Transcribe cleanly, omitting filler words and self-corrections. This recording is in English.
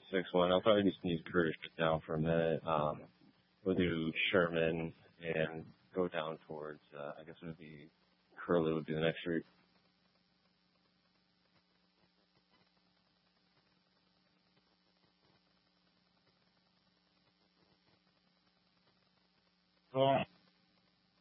6-1. I'll probably just need Curtis down for a minute. We'll do Sherman and go down towards, I guess it would be Curlew would be the next route. Well,